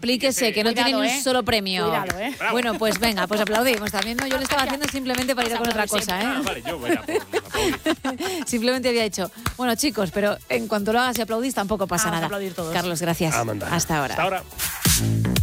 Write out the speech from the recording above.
aplíquese, que no tiene ni un solo premio. Cuidado, Bueno, pues venga, pues aplaudimos también, ¿no? Yo lo estaba haciendo simplemente para ir a con otra cosa, ¿eh? Vale, yo voy a aplaudir. Simplemente había dicho, bueno, chicos, pero en cuanto lo hagas y aplaudís tampoco pasa Vamos a nada. aplaudir todos. Carlos, gracias. Amanda. Hasta ahora. Hasta ahora.